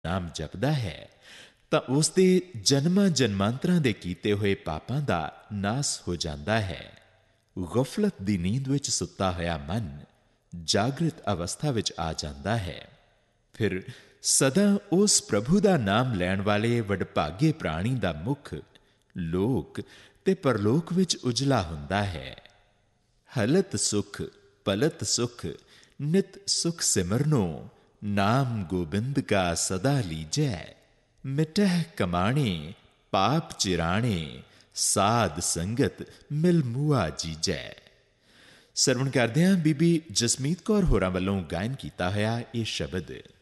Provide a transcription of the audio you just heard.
ਨਾਮ ਜਪਦਾ ਹੈ ਤਾਂ ਉਸ ਦੇ ਜਨਮਾਂ ਜਨਮਾਂਤਰਾਂ ਦੇ ਕੀਤੇ ਹੋਏ ਪਾਪਾਂ ਦਾ ਨਾਸ ਹੋ ਜਾਂਦਾ ਹੈ। ਗਫਲਤ ਦੀ ਨੀਂਦ ਵਿੱਚ ਸੁੱਤਾ ਹੋਇਆ ਮਨ ਜਾਗਰਿਤ ਅਵਸਥਾ ਵਿੱਚ ਆ ਜਾਂਦਾ ਹੈ। ਫਿਰ ਸਦਾ ਉਸ ਪ੍ਰਭੂ ਦਾ ਨਾਮ ਲੈਣ ਵਾਲੇ ਵਡਭਾਗੇ ਪ੍ਰਾਣੀ ਦਾ ਮੁਖ ਲੋਕ ਤੇ ਪਰਲੋਕ ਵਿੱਚ ਉਜਲਾ ਹੁੰਦਾ ਹੈ। ਹਲਤ ਸੁਖ ਪਲਤ ਸੁਖ ਨਿਤ ਸੁਖ ਸਿਮਰਨੋ, ਨਾਮ ਗੋਬਿੰਦ ਕਾ ਸਦਾ ਲੀਜੈ। ਮਿਟਹਿ ਕਮਾਣੇ ਪਾਪ ਚਿਰਾਣੇ, ਸਾਧ ਸੰਗਤ ਮਿਲ ਮੂਆ ਜੀਜੈ। ਸਰਵਣ ਕਰਦਿਆਂ ਬੀਬੀ ਜਸਮੀਤ ਕੌਰ ਹੋਰਾਂ ਵੱਲੋਂ ਗਾਇਨ ਕੀਤਾ ਹੋਇਆ ਇਹ ਸ਼ਬਦ